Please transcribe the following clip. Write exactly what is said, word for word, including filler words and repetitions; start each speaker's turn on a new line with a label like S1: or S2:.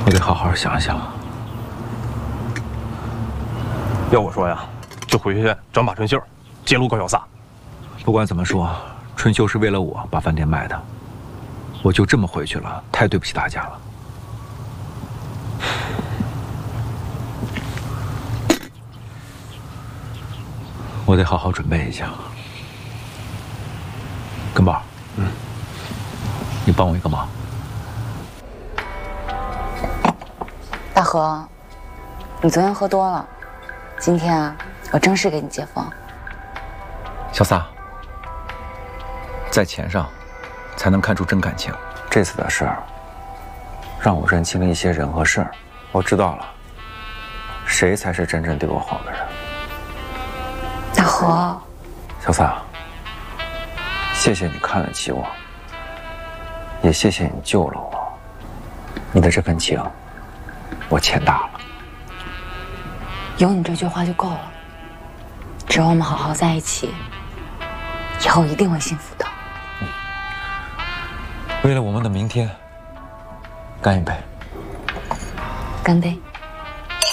S1: 我得好好想想。
S2: 要我说呀，就回去找马春秀，揭露高小撒。
S1: 不管怎么说，春秀是为了我把饭店卖的，我就这么回去了，太对不起大家了。我得好好准备一下。根宝，嗯，你帮我一个忙。
S3: 大河，你昨天喝多了，今天啊，我正式给你解封。
S1: 小撒，在钱上才能看出真感情。这次的事儿，让我认清了一些人和事儿，我知道了，谁才是真正对我好的人。
S3: 大河，
S1: 小撒，谢谢你看得起我，也谢谢你救了我。你的这份情，我欠大了。
S3: 有你这句话就够了。只要我们好好在一起，以后一定会幸福的。
S1: 嗯，为了我们的明天，干一杯！
S3: 干杯！